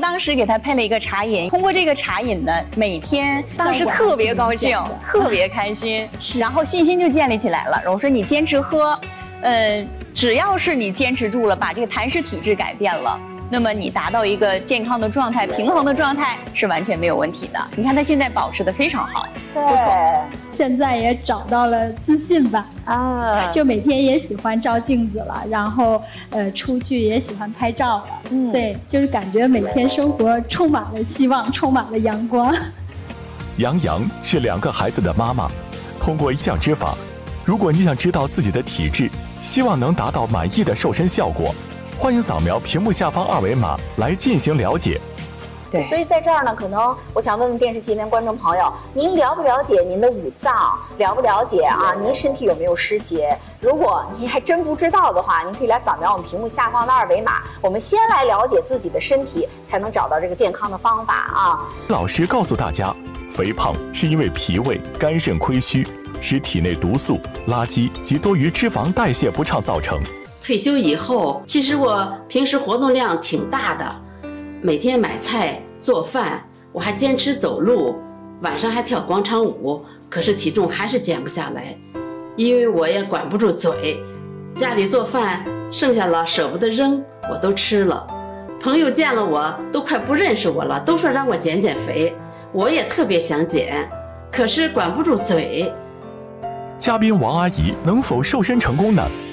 当时给他配了一个茶饮，通过这个茶饮呢，每天当时特别高兴，特别开心，然后信心就建立起来了。我说你坚持喝，只要是你坚持住了，把这个痰湿体质改变了，那么你达到一个健康的状态、平衡的状态是完全没有问题的。你看他现在保持得非常好， 对， 不错。 现在也找到了自信吧，就每天也喜欢照镜子了，然后出去也喜欢拍照了，对，就是感觉每天生活充满了希望，充满了阳光。 杨洋是2个孩子的妈妈，通过一酱之法，如果你想知道自己的体质，希望能达到满意的瘦身效果，欢迎扫描屏幕下方2维码来进行了解。 对，所以在这儿呢，可能我想问问电视机前观众朋友，您了不了解您的五脏？了不了解啊？您身体有没有湿邪？如果您还真不知道的话，您可以来扫描我们屏幕下方的2维码。我们先来了解自己的身体，才能找到这个健康的方法啊。 老师告诉大家，肥胖是因为脾胃、肝肾亏虚，使体内毒素、垃圾及多余脂肪代谢不畅造成。 退休以后，其实我平时活动量挺大的，每天买菜做饭，我还坚持走路，晚上还跳广场舞，可是体重还是减不下来，因为我也管不住嘴，家里做饭剩下了舍不得扔，我都吃了。朋友见了我都快不认识我了，都说让我减减肥，我也特别想减，可是管不住嘴。 嘉宾王阿姨能否瘦身成功呢？